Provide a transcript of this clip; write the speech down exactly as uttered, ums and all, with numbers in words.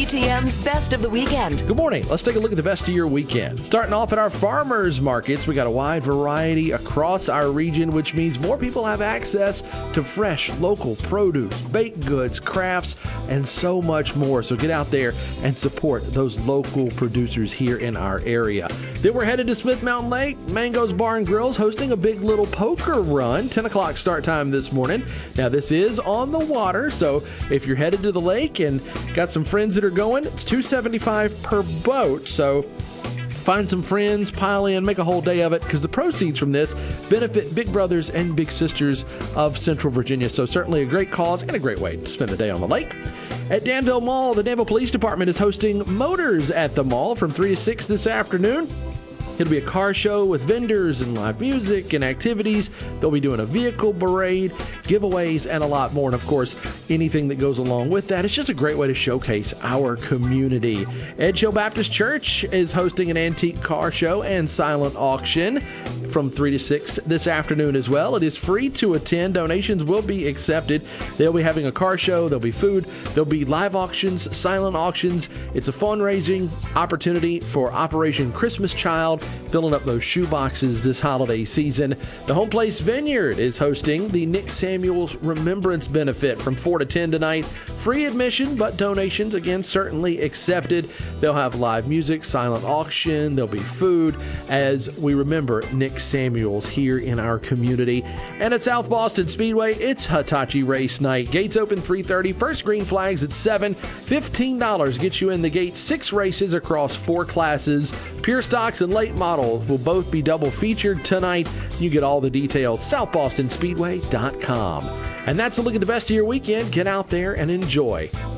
B T M's Best of the Weekend. Good morning. Let's take a look at the best of your weekend. Starting off at our farmers markets, we got a wide variety across our region, which means more people have access to fresh local produce, baked goods, crafts, and so much more. So get out there and support those local producers here in our area. Then we're headed to Smith Mountain Lake. Mango's Bar and Grill's hosting a big little poker run. ten o'clock start time this morning. Now, this is on the water, so if you're headed to the lake and got some friends that are going, it's two dollars and seventy-five cents per boat. So find some friends, pile in, make a whole day of it, because the proceeds from this benefit Big Brothers and Big Sisters of Central Virginia. So certainly a great cause and a great way to spend the day on the lake. At Danville Mall, the Danville Police Department is hosting Motors at the Mall from three to six this afternoon. It'll be a car show with vendors and live music and activities. They'll be doing a vehicle parade, giveaways, and a lot more. And of course, anything that goes along with that. It's just a great way to showcase our community. Edge Hill Baptist Church is hosting an antique car show and silent auction from three to six this afternoon as well. It is free to attend. Donations will be accepted. They'll be having a car show. There'll be food. There'll be live auctions, silent auctions. It's a fundraising opportunity for Operation Christmas Child, filling up those shoe boxes this holiday season. The Home Place Vineyard is hosting the Nick Samuels Remembrance Benefit from four to ten tonight. Free admission, but donations, again, certainly accepted. They'll have live music, silent auction. There'll be food as we remember Nick Samuels here in our community. And at South Boston Speedway, it's Hitachi Race Night. Gates open three thirty. First green flags at seven. fifteen dollars gets you in the gate. Six races across four classes. Pure stocks and late models will both be double featured tonight. You get all the details, south boston speedway dot com. And that's a look at the best of your weekend. Get out there and enjoy